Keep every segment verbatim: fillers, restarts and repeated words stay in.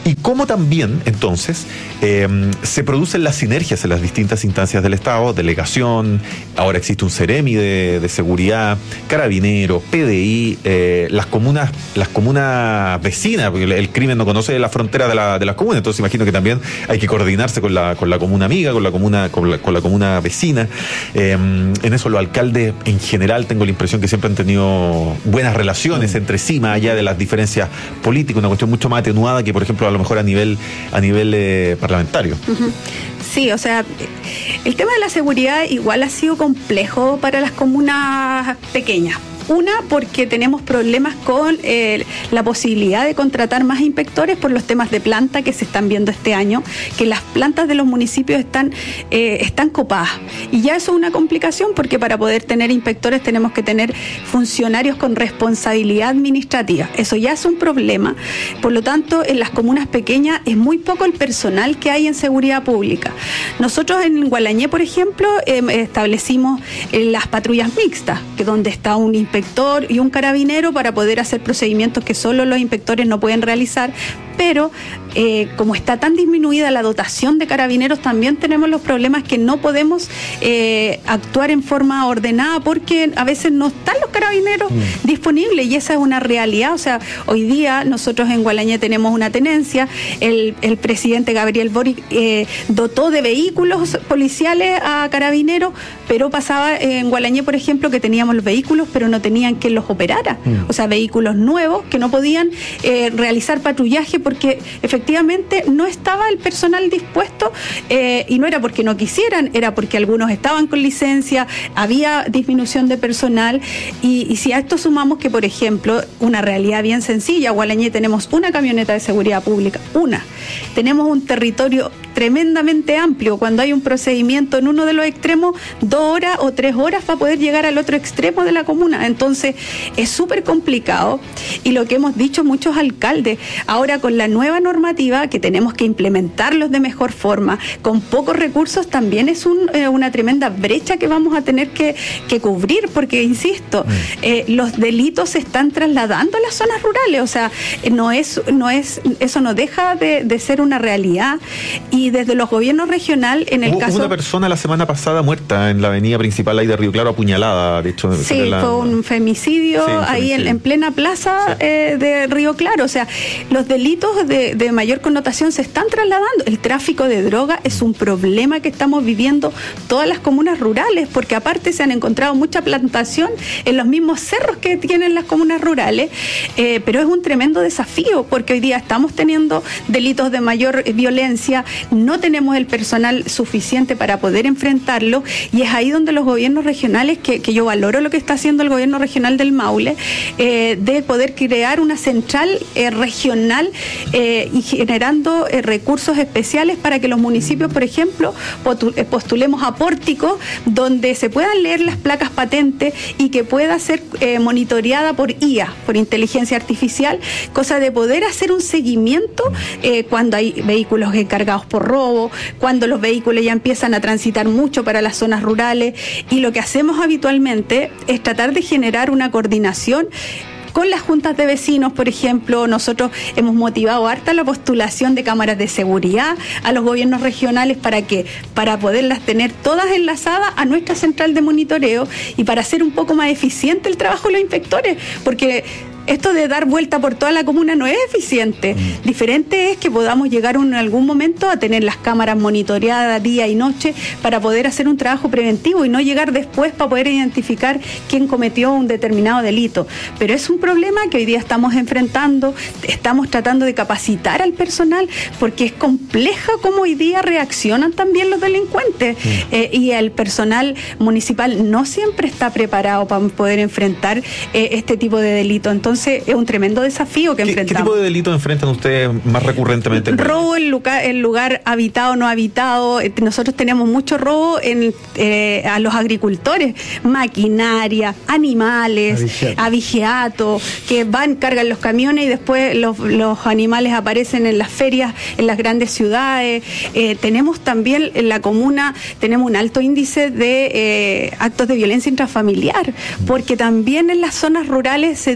y cómo también, entonces, eh, se producen las sinergias en las distintas instancias del Estado, delegación, ahora existe un Ceremi de, de seguridad, Carabineros, P D I, eh, las comunas, las comunas vecinas, porque el, el crimen no conoce la frontera de, la, de las comunas, entonces imagino que también hay que coordinarse con la, con la comuna amiga, con la comuna, con la, con la comuna vecina. Eh, en eso los alcaldes en general tengo la impresión que siempre han tenido buenas relaciones mm. entre sí, más allá de las diferencias políticas, una cuestión mucho más atenuada que, por ejemplo, a lo mejor a nivel, a nivel eh, parlamentario. Uh-huh. Sí, o sea, el tema de la seguridad igual ha sido complejo para las comunas pequeñas. Una, porque tenemos problemas con eh, la posibilidad de contratar más inspectores por los temas de planta que se están viendo este año, que las plantas de los municipios están, eh, están copadas. Y ya eso es una complicación porque para poder tener inspectores tenemos que tener funcionarios con responsabilidad administrativa. Eso ya es un problema. Por lo tanto, en las comunas pequeñas es muy poco el personal que hay en seguridad pública. Nosotros en Gualañé, por ejemplo, eh, establecimos eh, las patrullas mixtas, que donde está un inspector y un carabinero para poder hacer procedimientos que solo los inspectores no pueden realizar, pero eh, como está tan disminuida la dotación de carabineros, también tenemos los problemas que no podemos eh, actuar en forma ordenada porque a veces no están los carabineros mm. disponibles y esa es una realidad. O sea, hoy día nosotros en Gualañé tenemos una tenencia, el, el presidente Gabriel Boric eh, dotó de vehículos policiales a carabineros, pero pasaba en Gualañé, por ejemplo, que teníamos los vehículos, pero no tenían quien los operara. Mm. O sea, vehículos nuevos que no podían eh, realizar patrullaje porque efectivamente no estaba el personal dispuesto eh, y no era porque no quisieran, era porque algunos estaban con licencia, había disminución de personal y, y si a esto sumamos que, por ejemplo, una realidad bien sencilla, Gualañé tenemos una camioneta de seguridad pública, una. Tenemos un territorio tremendamente amplio. Cuando hay un procedimiento en uno de los extremos, dos horas o tres horas para poder llegar al otro extremo de la comuna. Entonces, es súper complicado y lo que hemos dicho muchos alcaldes, ahora con la nueva normativa que tenemos que implementarlos de mejor forma, con pocos recursos, también es un, eh, una tremenda brecha que vamos a tener que, que cubrir, porque, insisto, mm. eh, los delitos se están trasladando a las zonas rurales, o sea, no es, no es, eso no deja de, de ser una realidad y desde los gobiernos regionales, en el Hubo caso... una persona la semana pasada muerta en la avenida principal ahí de Río Claro, apuñalada, de hecho. Sí, la... fue un femicidio sí, un ahí femicidio. En, en plena plaza sí. eh, de Río Claro, o sea, los delitos de, de mayor connotación se están trasladando. El tráfico de droga es un problema que estamos viviendo todas las comunas rurales, porque aparte se han encontrado mucha plantación en los mismos cerros que tienen las comunas rurales, eh, pero es un tremendo desafío, porque hoy día estamos teniendo delitos de mayor violencia, no tenemos el personal suficiente para poder enfrentarlo, y es ahí donde los gobiernos regionales, que, que yo valoro lo que está haciendo el gobierno regional del Maule, eh, de poder crear una central eh, regional eh, y generando eh, recursos especiales para que los municipios, por ejemplo, postulemos a pórticos donde se puedan leer las placas patentes y que pueda ser eh, monitoreada por I A, por inteligencia artificial, cosa de poder hacer un seguimiento eh, cuando hay vehículos encargados por robo, cuando los vehículos ya empiezan a transitar mucho para las zonas rurales, y lo que hacemos habitualmente es tratar de generar una coordinación con las juntas de vecinos. Por ejemplo, nosotros hemos motivado harta la postulación de cámaras de seguridad a los gobiernos regionales para que para poderlas tener todas enlazadas a nuestra central de monitoreo y para hacer un poco más eficiente el trabajo de los inspectores, porque esto de dar vuelta por toda la comuna no es eficiente. Mm. Diferente es que podamos llegar en algún momento a tener las cámaras monitoreadas día y noche para poder hacer un trabajo preventivo y no llegar después para poder identificar quién cometió un determinado delito. Pero es un problema que hoy día estamos enfrentando, estamos tratando de capacitar al personal porque es compleja cómo hoy día reaccionan también los delincuentes. Mm. Eh, y el personal municipal no siempre está preparado para poder enfrentar eh, este tipo de delito. Entonces, es un tremendo desafío que ¿Qué, enfrentamos. ¿Qué tipo de delitos enfrentan ustedes más recurrentemente? Robo en lugar, en lugar habitado o no habitado. Nosotros tenemos mucho robo en, eh, a los agricultores, maquinaria, animales, avigiato. avigiato, que van, cargan los camiones y después los, los animales aparecen en las ferias, en las grandes ciudades. Eh, tenemos también en la comuna, tenemos un alto índice de eh, actos de violencia intrafamiliar, porque también en las zonas rurales se dio mucho.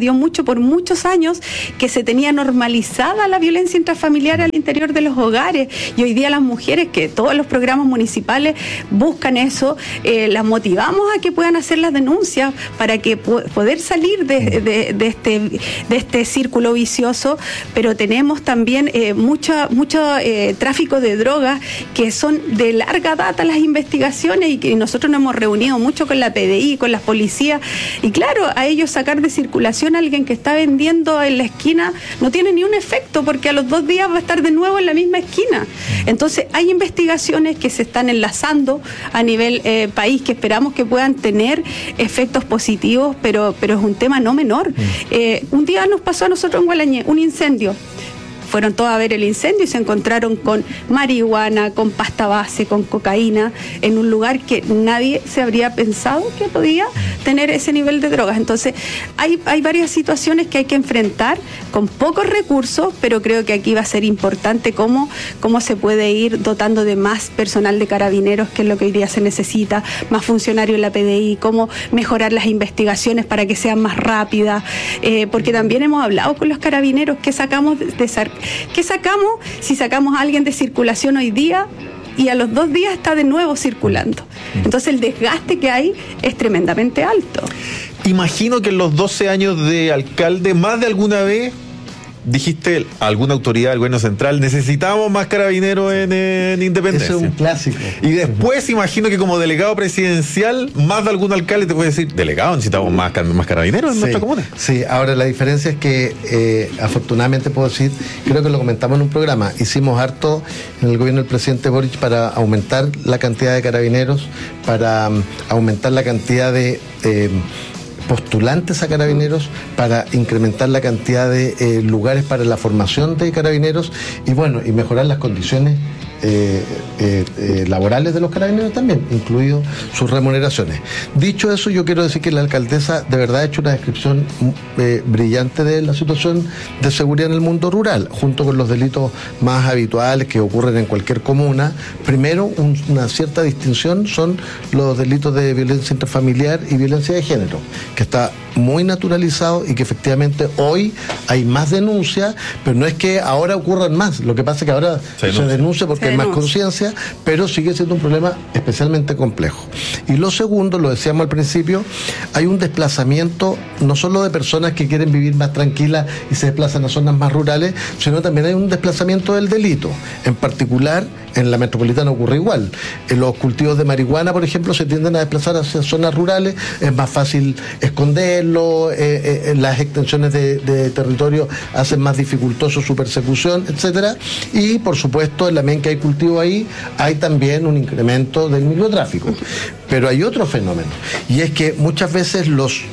por muchos años que se tenía normalizada la violencia intrafamiliar al interior de los hogares, y hoy día las mujeres, que todos los programas municipales buscan eso, eh, las motivamos a que puedan hacer las denuncias para que po- poder salir de, de, de, este, de este círculo vicioso, pero tenemos también eh, mucho, mucho eh, tráfico de drogas que son de larga data las investigaciones, y que nosotros nos hemos reunido mucho con la P D I, con las policías, y claro, a ellos sacar de circulación a alguien que está vendiendo en la esquina no tiene ni un efecto, porque a los dos días va a estar de nuevo en la misma esquina. Entonces hay investigaciones que se están enlazando a nivel eh, país, que esperamos que puedan tener efectos positivos, pero, pero es un tema no menor. Eh, un día nos pasó a nosotros en Gualañé un incendio. Fueron todos a ver el incendio y se encontraron con marihuana, con pasta base, con cocaína, en un lugar que nadie se habría pensado que podía tener ese nivel de drogas. Entonces, hay, hay varias situaciones que hay que enfrentar con pocos recursos, pero creo que aquí va a ser importante cómo, cómo se puede ir dotando de más personal de carabineros, que es lo que hoy día se necesita, más funcionarios en la P D I, cómo mejorar las investigaciones para que sean más rápidas, eh, porque también hemos hablado con los carabineros que sacamos de, de ¿Qué sacamos si sacamos a alguien de circulación hoy día y a los dos días está de nuevo circulando? Entonces el desgaste que hay es tremendamente alto. Imagino que en los doce años de alcalde, más de alguna vez dijiste a alguna autoridad del gobierno central, necesitamos más carabineros en, en Independencia. Eso es un clásico. Y después imagino que como delegado presidencial, más de algún alcalde te puede decir, delegado, necesitamos más, más carabineros en sí, nuestra comuna. Sí, ahora la diferencia es que eh, afortunadamente puedo decir, creo que lo comentamos en un programa, hicimos harto en el gobierno del presidente Boric para aumentar la cantidad de carabineros, para um, aumentar la cantidad de eh, postulantes a carabineros, para incrementar la cantidad de eh, lugares para la formación de carabineros y bueno, y mejorar las condiciones Eh, eh, eh, laborales de los carabineros también, incluido sus remuneraciones. Dicho eso, yo quiero decir que la alcaldesa de verdad ha hecho una descripción eh, brillante de la situación de seguridad en el mundo rural, junto con los delitos más habituales que ocurren en cualquier comuna. Primero, un, una cierta distinción son los delitos de violencia intrafamiliar y violencia de género, que está muy naturalizado y que efectivamente hoy hay más denuncias, pero no es que ahora ocurran más, lo que pasa es que ahora se denuncia, se denuncia porque hay más conciencia, pero sigue siendo un problema especialmente complejo. Y lo segundo, lo decíamos al principio, hay un desplazamiento no solo de personas que quieren vivir más tranquilas y se desplazan a zonas más rurales, sino también hay un desplazamiento del delito. En particular, en la metropolitana ocurre igual. En los cultivos de marihuana, por ejemplo, se tienden a desplazar hacia zonas rurales, es más fácil esconderlo, eh, eh, las extensiones de, de territorio hacen más dificultoso su persecución, etcétera. Y, por supuesto, en la medida en que hay cultivo ahí, hay también un incremento del microtráfico. Pero hay otro fenómeno, y es que muchas veces los,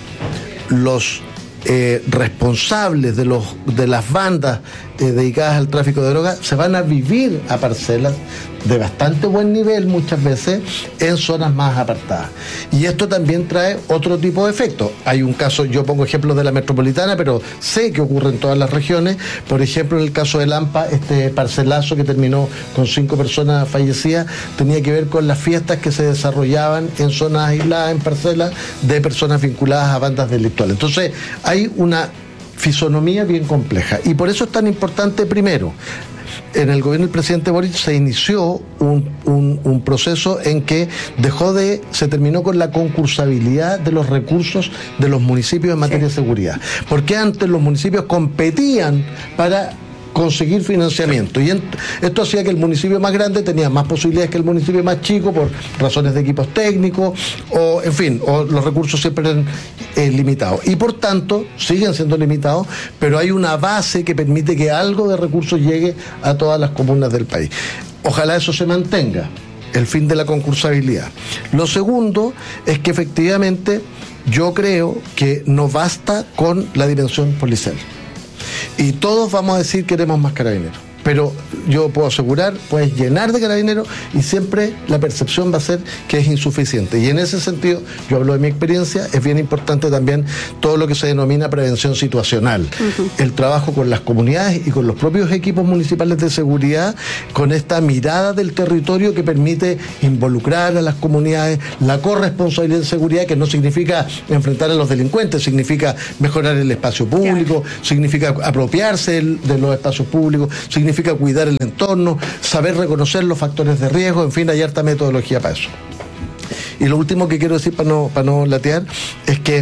los eh, responsables de, los, de las bandas eh, dedicadas al tráfico de drogas se van a vivir a parcelas de bastante buen nivel muchas veces en zonas más apartadas, y esto también trae otro tipo de efectos. Hay un caso, yo pongo ejemplos de la metropolitana, pero sé que ocurre en todas las regiones. Por ejemplo, en el caso de Lampa, este parcelazo que terminó con cinco personas fallecidas tenía que ver con las fiestas que se desarrollaban en zonas aisladas, en parcelas de personas vinculadas a bandas delictuales. Entonces hay una fisonomía bien compleja, y por eso es tan importante, primero, en el gobierno del presidente Boric se inició un, un, un proceso en que dejó de, se terminó con la concursabilidad de los recursos de los municipios en materia sí. de seguridad, porque antes los municipios competían para conseguir financiamiento, y esto hacía que el municipio más grande tenía más posibilidades que el municipio más chico por razones de equipos técnicos, o en fin, o los recursos siempre eran eh, limitados, y por tanto siguen siendo limitados, pero hay una base que permite que algo de recursos llegue a todas las comunas del país. Ojalá eso se mantenga, el fin de la concursabilidad. Lo segundo es que efectivamente yo creo que no basta con la dimensión policial. Y todos vamos a decir queremos más carabineros. pero yo puedo asegurar, puedes llenar de carabineros y siempre la percepción va a ser que es insuficiente. Y en ese sentido, yo hablo de mi experiencia, es bien importante también todo lo que se denomina prevención situacional. Uh-huh. El trabajo con las comunidades y con los propios equipos municipales de seguridad, con esta mirada del territorio que permite involucrar a las comunidades, la corresponsabilidad en seguridad, que no significa enfrentar a los delincuentes, significa mejorar el espacio público, yeah. significa apropiarse de los espacios públicos, significa cuidar el entorno, saber reconocer los factores de riesgo, en fin, hay harta metodología para eso. Y lo último que quiero decir para no, para no latear es que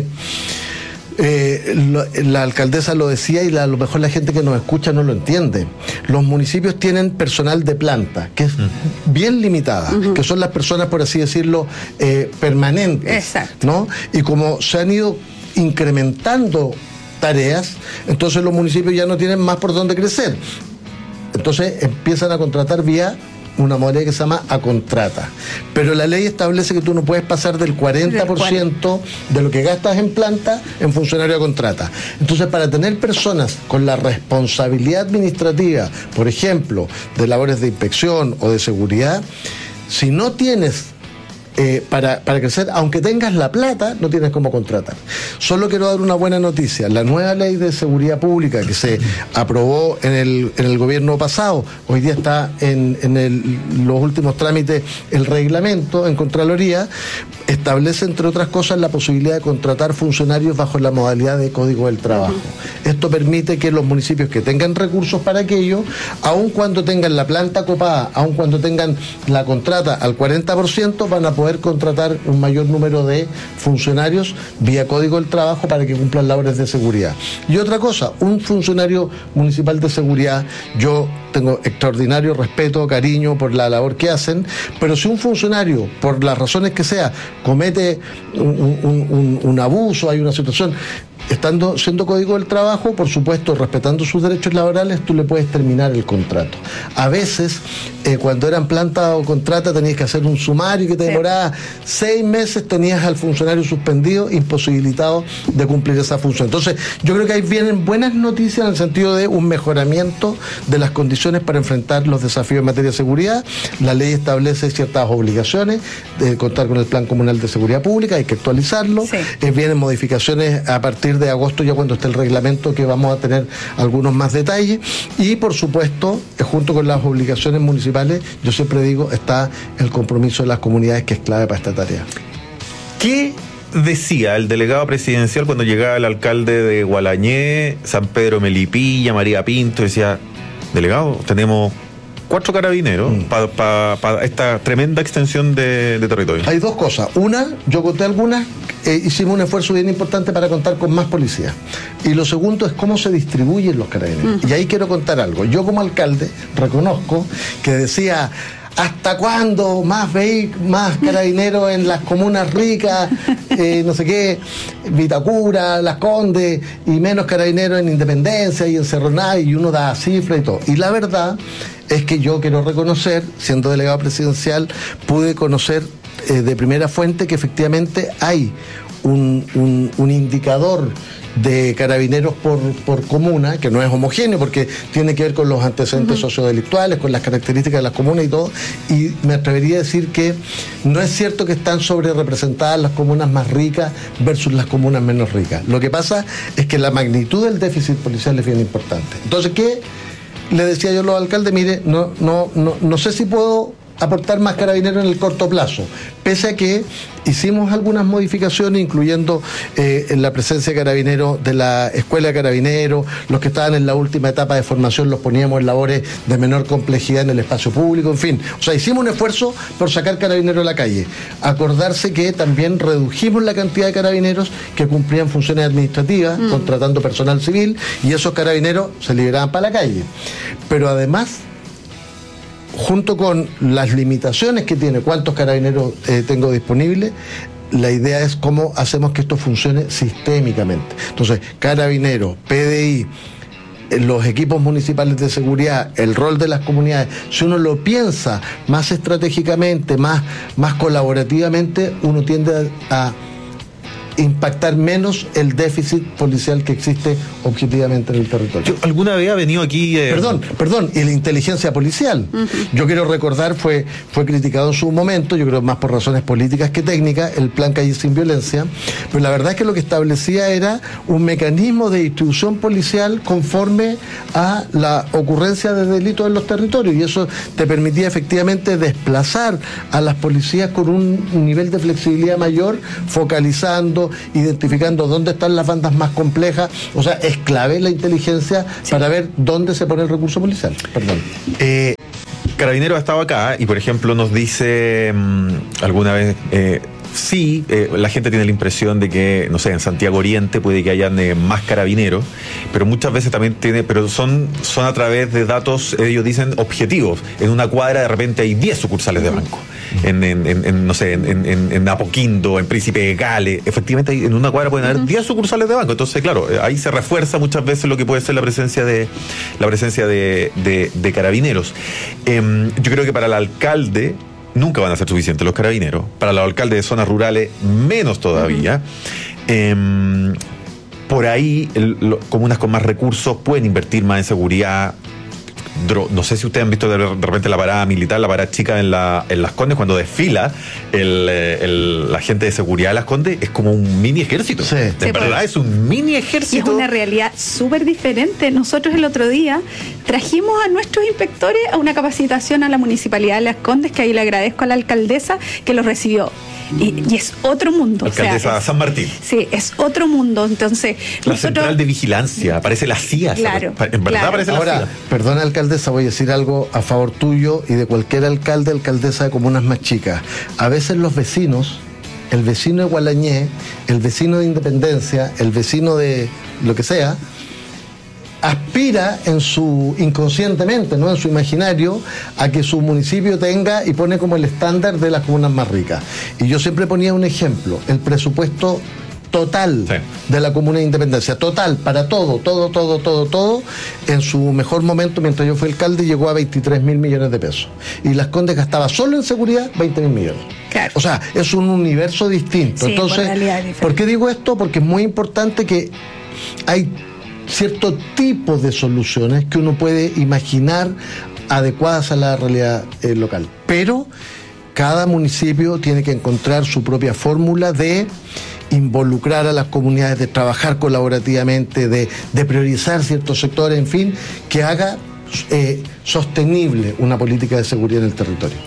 eh, lo, la alcaldesa lo decía y la, a lo mejor la gente que nos escucha no lo entiende. Los municipios tienen personal de planta, que es uh-huh. bien limitada, uh-huh. que son las personas, por así decirlo, eh, permanentes. Exacto. ¿No? Y como se han ido incrementando tareas, entonces los municipios ya no tienen más por dónde crecer. Entonces empiezan a contratar vía una modalidad que se llama a contrata. Pero la ley establece que tú no puedes pasar del cuarenta por ciento de lo que gastas en planta en funcionario a contrata. Entonces, para tener personas con la responsabilidad administrativa, por ejemplo, de labores de inspección o de seguridad, si no tienes Eh, para, para crecer, aunque tengas la plata, no tienes cómo contratar. Solo quiero dar una buena noticia. La nueva ley de seguridad pública que se aprobó en el, en el gobierno pasado, hoy día está en, en el, los últimos trámites el reglamento en Contraloría, establece, entre otras cosas, la posibilidad de contratar funcionarios bajo la modalidad de Código del Trabajo. Uh-huh. Esto permite que los municipios que tengan recursos para aquello, aun cuando tengan la planta copada, aun cuando tengan la contrata al cuarenta por ciento, van a poder poder contratar un mayor número de funcionarios vía Código del Trabajo para que cumplan labores de seguridad. Y otra cosa, un funcionario municipal de seguridad, yo tengo extraordinario respeto, cariño por la labor que hacen, pero si un funcionario, por las razones que sea, comete un, un, un, un abuso, hay una situación, estando siendo Código del Trabajo, por supuesto, respetando sus derechos laborales, tú le puedes terminar el contrato. A veces, eh, cuando eran planta o contrata, tenías que hacer un sumario que te demoraba sí. seis meses, tenías al funcionario suspendido, imposibilitado de cumplir esa función. Entonces, yo creo que ahí vienen buenas noticias en el sentido de un mejoramiento de las condiciones para enfrentar los desafíos en materia de seguridad. La ley establece ciertas obligaciones de contar con el Plan Comunal de Seguridad Pública, hay que actualizarlo. Sí. Eh, vienen modificaciones a partir de agosto, ya cuando esté el reglamento, que vamos a tener algunos más detalles, y por supuesto, junto con las obligaciones municipales, yo siempre digo, está el compromiso de las comunidades, que es clave para esta tarea. ¿Qué decía el delegado presidencial cuando llegaba el alcalde de Gualañé, San Pedro Melipilla, María Pinto? Decía, delegado, tenemos cuatro carabineros mm. para pa, pa esta tremenda extensión de, de territorio. Hay dos cosas. Una, yo conté algunas, eh, hicimos un esfuerzo bien importante para contar con más policías. Y lo segundo es cómo se distribuyen los carabineros. Mm. Y ahí quiero contar algo. Yo como alcalde reconozco que decía, ¿hasta cuándo más veis más carabineros en las comunas ricas, eh, no sé qué, Vitacura, Las Condes, y menos carabineros en Independencia y en Cerro Navia? Y uno da cifras y todo. Y la verdad es que yo quiero reconocer, siendo delegado presidencial, pude conocer eh, de primera fuente que efectivamente hay un, un, un indicador de carabineros por, por comuna, que no es homogéneo porque tiene que ver con los antecedentes uh-huh. sociodelictuales, con las características de las comunas y todo, y me atrevería a decir que no es cierto que están sobre representadas las comunas más ricas versus las comunas menos ricas. Lo que pasa es que la magnitud del déficit policial es bien importante. Entonces, ¿qué le decía yo a los alcaldes? Mire, no, no, no, no sé si puedo aportar más carabineros en el corto plazo, pese a que hicimos algunas modificaciones, incluyendo eh, en la presencia de carabineros de la escuela de carabineros, los que estaban en la última etapa de formación los poníamos en labores de menor complejidad en el espacio público, en fin, o sea, hicimos un esfuerzo por sacar carabineros a la calle. Acordarse que también redujimos la cantidad de carabineros que cumplían funciones administrativas, mm. contratando personal civil, y esos carabineros se liberaban para la calle. Pero además, junto con las limitaciones que tiene, cuántos carabineros eh, tengo disponibles, la idea es cómo hacemos que esto funcione sistémicamente. Entonces, carabineros, P D I, los equipos municipales de seguridad, el rol de las comunidades, si uno lo piensa más estratégicamente, más, más colaborativamente, uno tiende a, impactar menos el déficit policial que existe objetivamente en el territorio. Yo alguna vez ha venido aquí... Eh... Perdón, perdón, y la inteligencia policial. Uh-huh. Yo quiero recordar, fue, fue criticado en su momento, yo creo más por razones políticas que técnicas, el plan Calle Sin Violencia, pero la verdad es que lo que establecía era un mecanismo de distribución policial conforme a la ocurrencia de delitos en los territorios, y eso te permitía efectivamente desplazar a las policías con un nivel de flexibilidad mayor, focalizando, identificando dónde están las bandas más complejas. O sea, es clave la inteligencia sí. para ver dónde se pone el recurso policial. Perdón. Eh, Carabineros ha estado acá y, por ejemplo, nos dice mmm, alguna vez... Eh, Sí, eh, la gente tiene la impresión de que, no sé, en Santiago Oriente puede que hayan eh, más carabineros, pero muchas veces también tiene, pero son, son a través de datos, ellos dicen, objetivos. En una cuadra de repente hay diez sucursales de banco. En, en, en, en no sé, en, en, en Apoquindo, en Príncipe de Gales, efectivamente hay, en una cuadra pueden haber diez sucursales de banco. Entonces, claro, ahí se refuerza muchas veces lo que puede ser la presencia de la presencia de, de, de carabineros. Eh, yo creo que para el alcalde nunca van a ser suficientes los carabineros. Para los alcaldes de zonas rurales, menos todavía. Uh-huh. Eh, por ahí, el, lo, comunas con más recursos pueden invertir más en seguridad. Dro, no sé si ustedes han visto de, de repente la parada militar, la parada chica en, la, en Las Condes, cuando desfila el, el, la gente de seguridad de Las Condes, es como un mini ejército. Sí. De sí, verdad, pues, es un mini ejército. Y es una realidad súper diferente. Nosotros el otro día trajimos a nuestros inspectores a una capacitación a la Municipalidad de Las Condes, que ahí le agradezco a la alcaldesa que los recibió. Y, y es otro mundo. Alcaldesa o sea, es, San Martín. Sí, es otro mundo. Entonces, la nosotros, central de vigilancia, aparece la C I A. Claro. En verdad claro. aparece la Ahora, C I A. Perdona, alcaldesa, voy a decir algo a favor tuyo y de cualquier alcalde, alcaldesa de comunas más chicas. A veces los vecinos, el vecino de Gualañé, el vecino de Independencia, el vecino de lo que sea, aspira en su inconscientemente, ¿no? En su imaginario, a que su municipio tenga y pone como el estándar de las comunas más ricas. Y yo siempre ponía un ejemplo, el presupuesto total sí. de la Comuna de Independencia, total, para todo, todo, todo, todo, todo, en su mejor momento, mientras yo fui alcalde, llegó a veintitrés mil millones de pesos. Y Las Condes gastaba solo en seguridad veinte mil millones. Claro. O sea, es un universo distinto. Sí, Entonces, ¿por, ¿por qué digo esto? Porque es muy importante que hay cierto tipo de soluciones que uno puede imaginar adecuadas a la realidad eh, local. Pero cada municipio tiene que encontrar su propia fórmula de involucrar a las comunidades, de trabajar colaborativamente, de, de priorizar ciertos sectores, en fin, que haga eh, sostenible una política de seguridad en el territorio.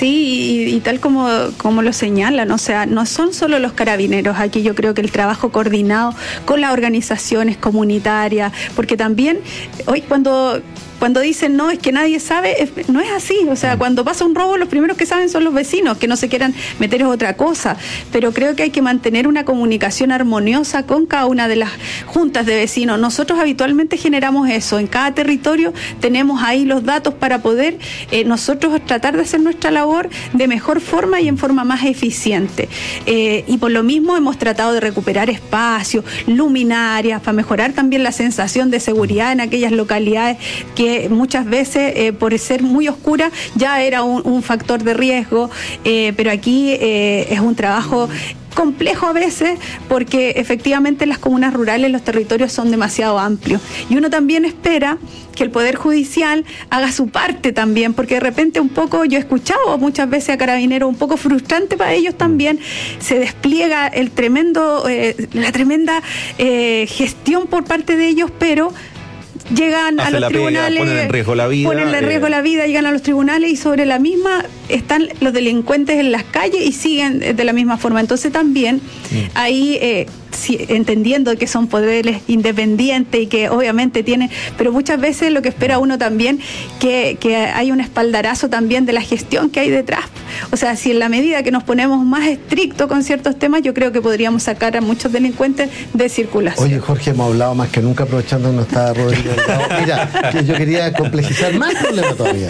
Sí, y, y tal como, como lo señalan, o sea, no son solo los carabineros, aquí yo creo que el trabajo coordinado con las organizaciones comunitarias, porque también hoy cuando... Cuando dicen, no, es que nadie sabe, es, no es así. O sea, cuando pasa un robo, los primeros que saben son los vecinos, que no se quieran meter en otra cosa. Pero creo que hay que mantener una comunicación armoniosa con cada una de las juntas de vecinos. Nosotros habitualmente generamos eso. En cada territorio tenemos ahí los datos para poder eh, nosotros tratar de hacer nuestra labor de mejor forma y en forma más eficiente. Eh, y por lo mismo hemos tratado de recuperar espacios, luminarias, para mejorar también la sensación de seguridad en aquellas localidades que muchas veces eh, por ser muy oscura ya era un, un factor de riesgo, eh, pero aquí eh, es un trabajo complejo a veces porque efectivamente las comunas rurales, los territorios son demasiado amplios y uno también espera que el Poder Judicial haga su parte también, porque de repente un poco, yo he escuchado muchas veces a carabineros un poco frustrante para ellos también, se despliega el tremendo, eh, la tremenda eh, gestión por parte de ellos, pero llegan Hace a los tribunales, pega, ponen en riesgo la vida, ponen en riesgo eh. la vida, llegan a los tribunales y sobre la misma están los delincuentes en las calles y siguen de la misma forma. Entonces también mm. ahí eh, si, entendiendo que son poderes independientes y que obviamente tienen, pero muchas veces lo que espera uno también que, que hay un espaldarazo también de la gestión que hay detrás. O sea, si en la medida que nos ponemos más estrictos con ciertos temas, yo creo que podríamos sacar a muchos delincuentes de circulación. Oye, Jorge, hemos hablado más que nunca, aprovechando que no está Rodrigo. Mira, que yo quería complejizar más el problema todavía.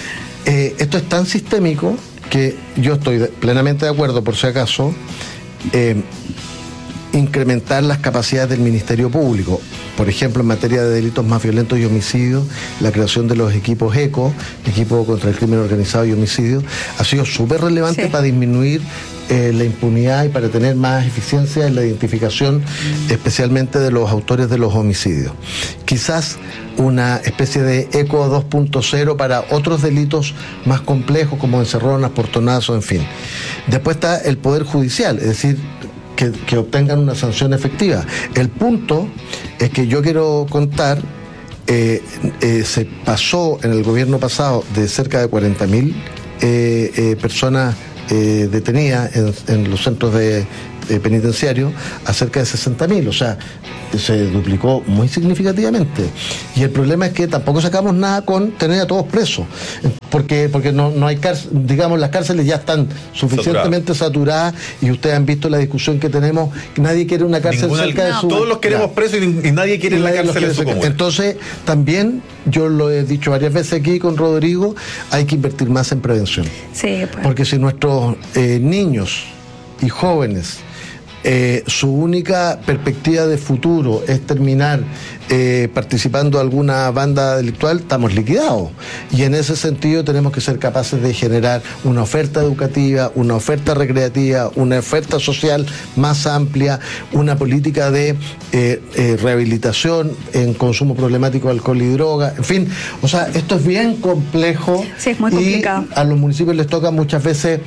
Eh, esto es tan sistémico que yo estoy de, plenamente de acuerdo, por si acaso, eh, incrementar las capacidades del Ministerio Público. Por ejemplo, en materia de delitos más violentos y homicidios, la creación de los equipos ECO, equipo contra el crimen organizado y homicidio, ha sido súper relevante sí. para disminuir eh, la impunidad y para tener más eficiencia en la identificación, especialmente de los autores de los homicidios. Quizás una especie de ECO dos punto cero para otros delitos más complejos como encerronas, portonazos, en fin. Después está el Poder Judicial, es decir, Que, que obtengan una sanción efectiva. El punto es que yo quiero contar, eh, eh, se pasó en el gobierno pasado de cerca de cuarenta mil eh, eh, personas eh, detenidas en, en los centros de, de penitenciarios a cerca de sesenta mil, o sea, se duplicó muy significativamente. Y el problema es que tampoco sacamos nada con tener a todos presos, porque porque no, no hay cárcel, digamos, las cárceles ya están suficientemente saturadas, y ustedes han visto la discusión que tenemos, que nadie quiere una cárcel Ninguna, cerca de no. su... Todos los queremos presos y, y nadie quiere y la cárcel en su comuna. Entonces, también, yo lo he dicho varias veces aquí con Rodrigo, hay que invertir más en prevención. Sí, pues. Porque si nuestros eh, niños y jóvenes Eh, su única perspectiva de futuro es terminar eh, participando de alguna banda delictual, estamos liquidados. Y en ese sentido tenemos que ser capaces de generar una oferta educativa, una oferta recreativa, una oferta social más amplia, una política de eh, eh, rehabilitación en consumo problemático de alcohol y droga, en fin, o sea, esto es bien complejo. Sí, es muy complicado. Y a los municipios les toca muchas veces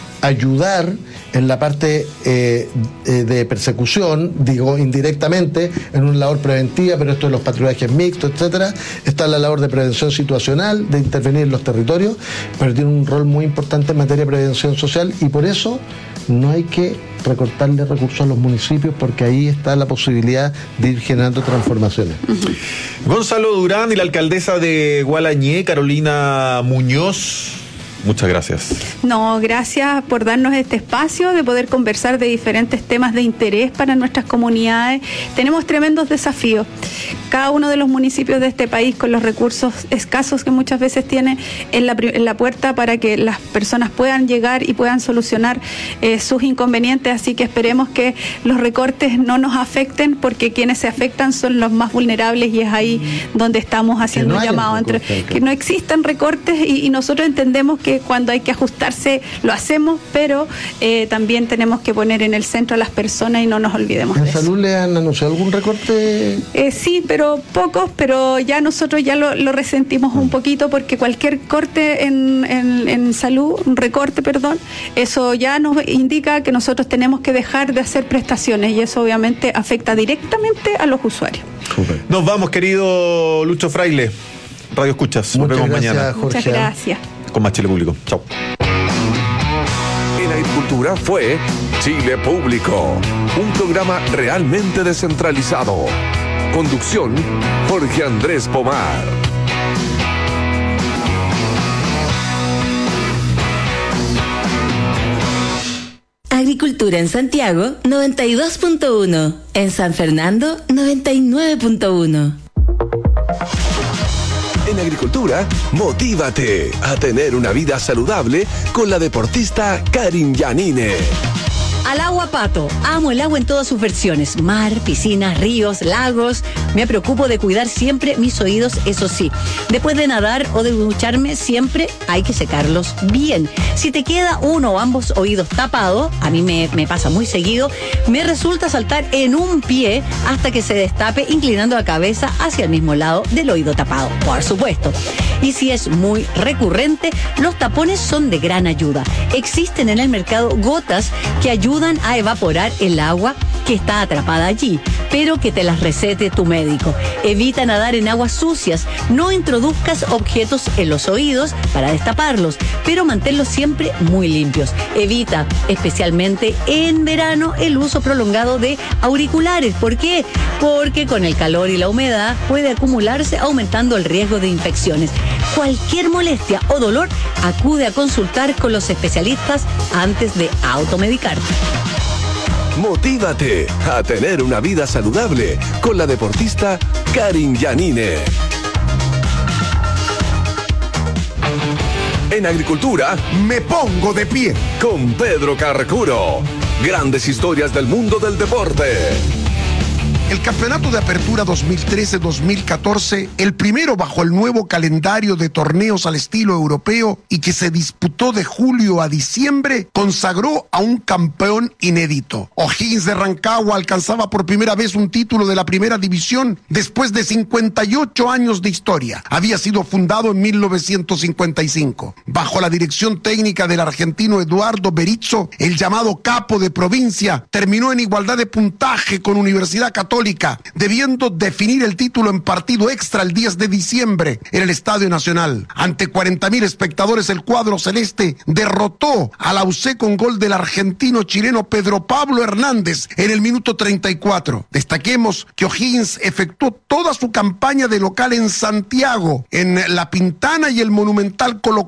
ayudar en la parte eh, de persecución, digo indirectamente, en una labor preventiva, pero esto de los patrullajes mixtos, etcétera. Está la labor de prevención situacional, de intervenir en los territorios, pero tiene un rol muy importante en materia de prevención social, y por eso no hay que recortarle recursos a los municipios, porque ahí está la posibilidad de ir generando transformaciones. Uh-huh. Gonzalo Durán y la alcaldesa de Gualañé, Carolina Muñoz, muchas gracias. No, gracias por darnos este espacio de poder conversar de diferentes temas de interés para nuestras comunidades. Tenemos tremendos desafíos. Cada uno de los municipios de este país, con los recursos escasos que muchas veces tiene en la, en la puerta para que las personas puedan llegar y puedan solucionar eh, sus inconvenientes. Así que esperemos que los recortes no nos afecten, porque quienes se afectan son los más vulnerables, y es ahí donde estamos haciendo no un llamado entre que no existan recortes, y, y nosotros entendemos que cuando hay que ajustarse lo hacemos, pero eh, también tenemos que poner en el centro a las personas y no nos olvidemos de eso. ¿En salud le han anunciado algún recorte? Eh, sí, pero pocos, pero ya nosotros ya lo, lo resentimos un poquito, porque cualquier corte en, en, en salud, un recorte, perdón, eso ya nos indica que nosotros tenemos que dejar de hacer prestaciones, y eso obviamente afecta directamente a los usuarios. Super. Nos vamos, querido Lucho Fraile. Radio Escuchas. Nos vemos gracias, mañana. Jorge. Muchas gracias. Con más Chile Público. Chao. En Agricultura fue Chile Público, un programa realmente descentralizado. Conducción, Jorge Andrés Pomar. Agricultura en Santiago, noventa y dos punto uno. En San Fernando, noventa y nueve punto uno. En Agricultura, motívate a tener una vida saludable con la deportista Karin Yanine. Al agua, Pato. Amo el agua en todas sus versiones. Mar, piscinas, ríos, lagos. Me preocupo de cuidar siempre mis oídos, eso sí. Después de nadar o de ducharme, siempre hay que secarlos bien. Si te queda uno o ambos oídos tapados, a mí me, me pasa muy seguido, me resulta saltar en un pie hasta que se destape, inclinando la cabeza hacia el mismo lado del oído tapado, por supuesto. Y si es muy recurrente, los tapones son de gran ayuda. Existen en el mercado gotas que ayudan a evaporar el agua que está atrapada allí, pero que te las recete tu médico. Evita nadar en aguas sucias, no introduzcas objetos en los oídos para destaparlos, pero manténlos siempre muy limpios. Evita, especialmente en verano, el uso prolongado de auriculares. ¿Por qué? Porque con el calor y la humedad puede acumularse, aumentando el riesgo de infecciones. Cualquier molestia o dolor, acude a consultar con los especialistas antes de automedicarte. Motívate a tener una vida saludable con la deportista Karin Yanine. En Agricultura, me pongo de pie con Pedro Carcuro. Grandes historias del mundo del deporte. El campeonato de apertura dos mil trece dos mil catorce, el primero bajo el nuevo calendario de torneos al estilo europeo y que se disputó de julio a diciembre, consagró a un campeón inédito. O'Higgins de Rancagua alcanzaba por primera vez un título de la primera división después de cincuenta y ocho años de historia. Había sido fundado en mil novecientos cincuenta y cinco. Bajo la dirección técnica del argentino Eduardo Berizzo, el llamado capo de provincia terminó en igualdad de puntaje con Universidad Católica, debiendo definir el título en partido extra el diez de diciembre en el Estadio Nacional. Ante cuarenta mil espectadores, el cuadro celeste derrotó a la U C con gol del argentino chileno Pedro Pablo Hernández en el minuto treinta y cuatro. Destaquemos que O'Higgins efectuó toda su campaña de local en Santiago, en La Pintana y el Monumental Colo